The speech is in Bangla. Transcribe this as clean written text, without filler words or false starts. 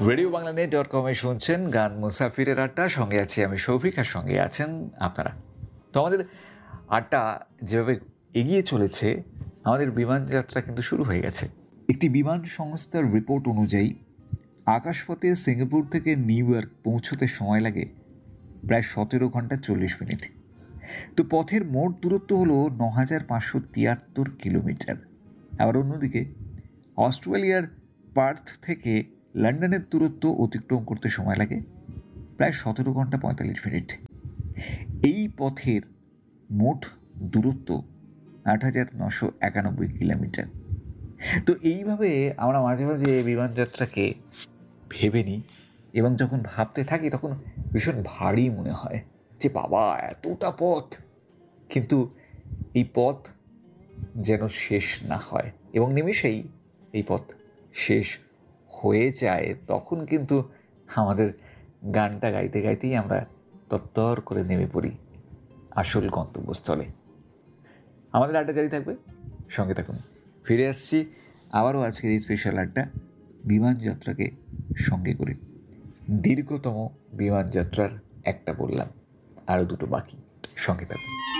রেডিও বাংলা নেট.com-এ শুনছেন গান মুসাফিরের আড্ডা। সঙ্গে আছি আমি সৌভিক, আর সঙ্গে আছেন আপনারা। তো আমাদের আড্ডা যেভাবে এগিয়ে চলেছে, আমাদের বিমান যাত্রা কিন্তু শুরু হয়ে গেছে। একটি বিমান সংস্থার রিপোর্ট অনুযায়ী আকাশপথে সিঙ্গাপুর থেকে নিউ ইয়র্ক পৌঁছতে সময় লাগে প্রায় 17 ঘন্টা 40 মিনিট। তো পথের মোট দূরত্ব হলো 9,573 কিলোমিটার। আবার অন্যদিকে অস্ট্রেলিয়ার পার্থ থেকে লন্ডনের দূরত্ব অতিক্রম করতে সময় লাগে প্রায় 17 ঘন্টা 45 মিনিট। এই পথের মোট দূরত্ব 8,991 কিলোমিটার। তো এইভাবে আমরা মাঝে মাঝে বিমান যাত্রাকে ভেবে নিই, এবং যখন ভাবতে থাকি তখন ভীষণ ভারী মনে হয় যে বাবা এতটা পথ, কিন্তু এই পথ যেন শেষ না হয় এবং নিমেষেই এই পথ শেষ হয়ে যায়। তখন কিন্তু আমাদের গানটা গাইতে গাইতেই আমরা তত্তর করে নেমে পড়ি আসল গন্তব্যস্থলে। আমাদের আড্ডা জারি থাকবে, সঙ্গে থাকুন। ফিরে আসছি আবারও আজকের এই স্পেশাল আড্ডা বিমান যাত্রাকে সঙ্গে করে। দীর্ঘতম বিমান যাত্রার একটা বললাম, আরও দুটো বাকি। সঙ্গে থাকুন।